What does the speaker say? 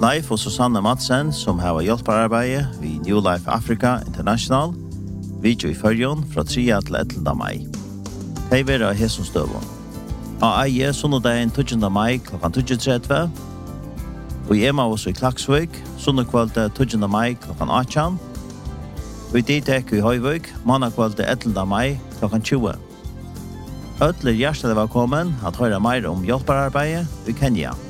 Leif og Susanne Madsen, som har hjelperarbeidet ved New Life Africa International, video i Førjon fra 3. til 11. mai. De vil ha hesson støvån. Og eie sunnedagen 20. mai kl. 20.30, og i Emmaus i Klaksvik, sunnekvalget 20. mai kl. 18, og i Ditek i Høyvik, mannakvalget 11. mai kl. 20. Øtler hjertelig velkommen at høre mer om hjelperarbeidet i Kenya.